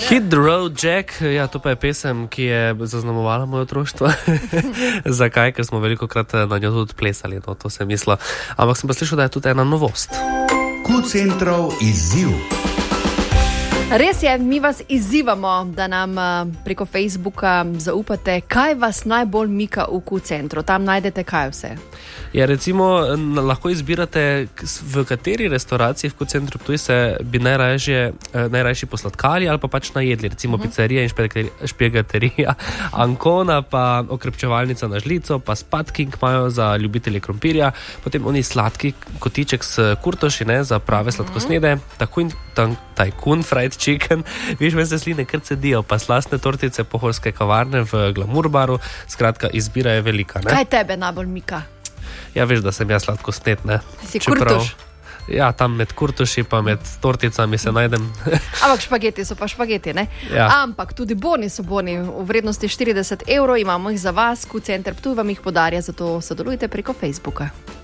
Hit the Road Jack, ja, to pa je pesem, ki je zaznamovala moje otroštvo. Zakaj? Ker smo veliko krat na njo tudi plesali, no, to sem mislila. Ampak sem pa slišal, da je tudi ena novost. Q-centrov izziv. Res je, mi vas izzivamo, da nam preko Facebooka zaupate, kaj vas najbolj mika v Q-centru. Tam najdete kaj vse. Ja, recimo, lahko izbirate, v kateri restauraciji v Q-centru Ptuj se bi najrajši posladkali ali pa pač najedli. Recimo pizzerija in špegaterija Ancona, pa okrepčevalnica na žlico, pa Spatking imajo za ljubitelje krompirja, potem oni sladki kotiček s kurtoši, ne, za prave sladkosnede, Tajkun fried chicken, viš, me se sline kar cedijo, pa slastne tortice pohorske kavarne v Glamour baru, skratka, izbira je velika, ne? Kaj tebe najbolj mika? Ja, veš, da sem jaz sladkosned, ne? Si kurtoš? Ja, tam med kurtoši pa med torticami se najdem. Ampak špageti so pa špageti, ne? Ja. Ampak tudi boni so boni, v vrednosti 40 €, imamo jih za vas, Q-center Ptuj vam jih podarja, zato sodelujte preko Facebooka.